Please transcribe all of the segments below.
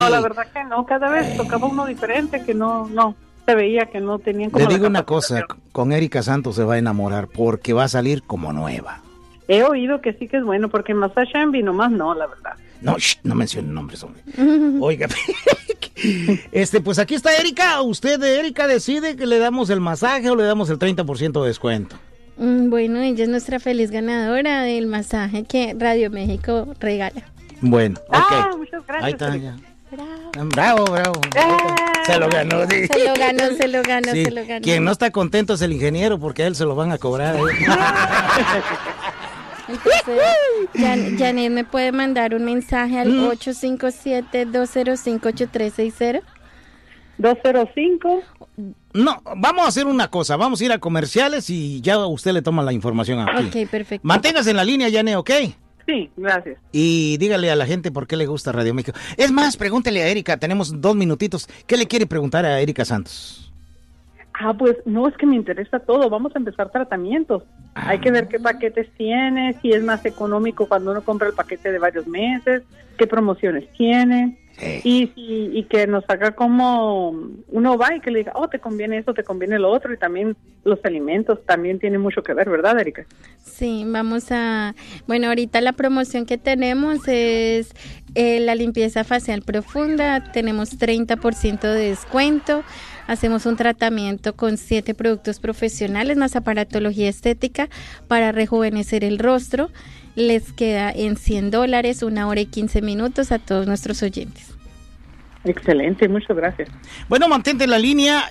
No, la verdad que no, cada vez tocaba uno diferente, que no se veía que no tenían como... Le digo una cosa, con Erika Santos se va a enamorar porque va a salir como nueva. He oído que sí que es bueno, porque Massage Envy nomás no, la verdad. No, no mencionen nombres, hombre. Oiga, pues aquí está Erika. Usted, Erika, decide que le damos el masaje o le damos el 30% de descuento. Bueno, ella es nuestra feliz ganadora del masaje que Radio México regala. Bueno, ok. Muchas gracias. Ahí está, ya. Bravo. Bravo. Se lo ganó, sí. Se lo ganó. Quien no está contento es el ingeniero porque a él se lo van a cobrar. Entonces, Janet me puede mandar un mensaje al 857-205-8360. 205. No, vamos a hacer una cosa, vamos a ir a comerciales y ya usted le toma la información aquí. Ok, perfecto. Manténgase en la línea, Janet, ¿ok? Sí, gracias. Y dígale a la gente por qué le gusta Radio México. Es más, pregúntele a Erika, tenemos 2 minutitos. ¿Qué le quiere preguntar a Erika Santos? Pues no, es que me interesa todo. Vamos a empezar tratamientos. Hay que ver qué paquetes tiene, si es más económico cuando uno compra el paquete de varios meses, qué promociones tiene. Sí. Y que nos haga como uno va y que le diga, te conviene esto, te conviene lo otro, y también los alimentos también tienen mucho que ver, ¿verdad, Erika? Sí, bueno, ahorita la promoción que tenemos es la limpieza facial profunda, tenemos 30% de descuento, hacemos un tratamiento con 7 productos profesionales más aparatología estética para rejuvenecer el rostro. Les queda en $100, 1 hora y 15 minutos a todos nuestros oyentes. Excelente, muchas gracias. Bueno, mantente en la línea,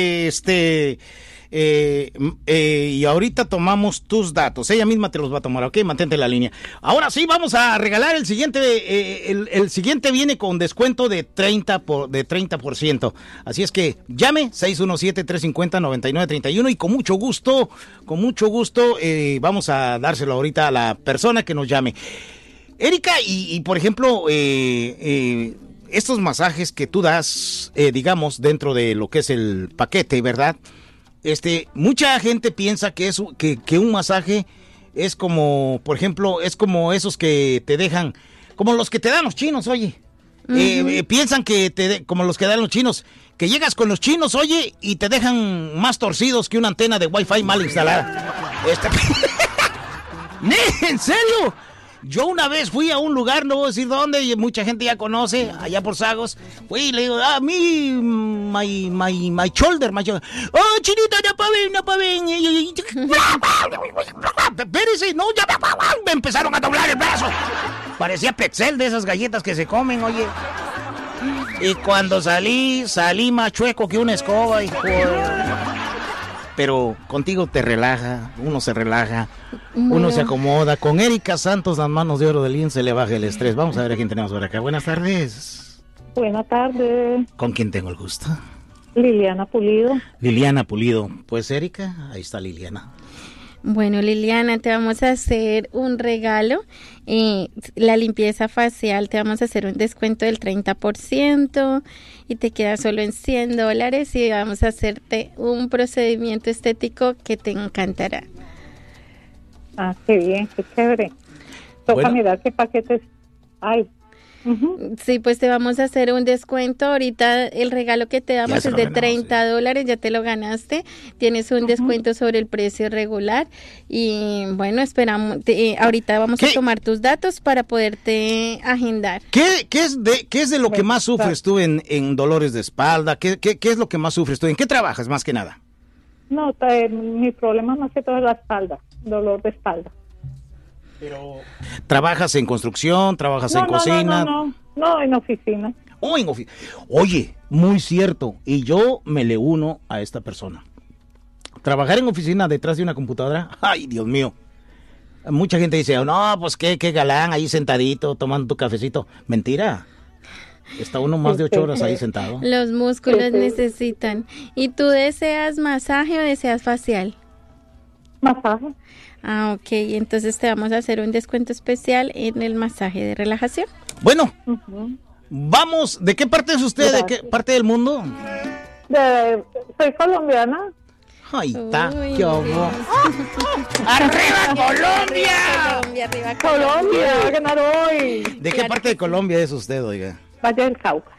y ahorita tomamos tus datos. Ella misma te los va a tomar, ¿ok? Mantente en la línea. Ahora sí, vamos a regalar el siguiente. El siguiente viene con descuento de 30%. Así es que llame 617-350-9931 y con mucho gusto, vamos a dárselo ahorita a la persona que nos llame. Erika, y por ejemplo, estos masajes que tú das, digamos, dentro de lo que es el paquete, ¿verdad? Mucha gente piensa que un masaje es como, por ejemplo, es como esos que te dejan, como los que te dan los chinos, oye. Piensan que como los que dan los chinos, que llegas con los chinos, oye, y te dejan más torcidos que una antena de Wi-Fi mal instalada. ¿En serio? Yo una vez fui a un lugar, no voy a decir dónde, y mucha gente ya conoce, allá por Sagos. Fui y le digo, my shoulder. Oh, chinita, no pa' ven. Espérese, no, ya me empezaron a doblar el brazo. Parecía Pretzel de esas galletas que se comen, oye. Y cuando salí más chueco que una escoba, hijo. Pero contigo te relaja, uno se relaja, uno se acomoda. Con Erika Santos, las manos de oro del INSS, se le baja el estrés. Vamos a ver a quién tenemos por acá. Buenas tardes. Buenas tardes. ¿Con quién tengo el gusto? Liliana Pulido. Liliana Pulido. Pues Erika, ahí está Liliana. Bueno, Liliana, te vamos a hacer un regalo. La limpieza facial, te vamos a hacer un descuento del 30% y te queda solo en $100 y vamos a hacerte un procedimiento estético que te encantará. Qué bien, qué chévere. Toca mirar qué paquetes hay. Sí, pues te vamos a hacer un descuento. Ahorita el regalo que te damos es de $30, ya te lo ganaste. Tienes un descuento sobre el precio regular. Y bueno, esperamos. Ahorita vamos a tomar tus datos para poderte agendar. ¿Qué es de lo que más sufres tú en dolores de espalda? ¿Qué es lo que más sufres tú? ¿En qué trabajas más que nada? No, mi problema más que todo es la espalda, dolor de espalda. Pero ¿trabajas en construcción? ¿Trabajas en cocina? No, en oficina. Oye, muy cierto. Y yo me le uno a esta persona. Trabajar en oficina detrás de una computadora, ay, Dios mío. Mucha gente dice, no, pues qué galán, ahí sentadito, tomando tu cafecito. Mentira. Está uno más de 8 horas ahí sentado. Los músculos necesitan. ¿Y tú deseas masaje o deseas facial? Masaje. Ok, entonces te vamos a hacer un descuento especial en el masaje de relajación. Bueno, vamos, ¿de qué parte es usted? Gracias. ¿De qué parte del mundo? Soy colombiana. Ahí está, qué horror. ¡Arriba Colombia! Colombia, va a ganar hoy. ¿De qué parte de Colombia es usted, oiga? Valle del Cauca.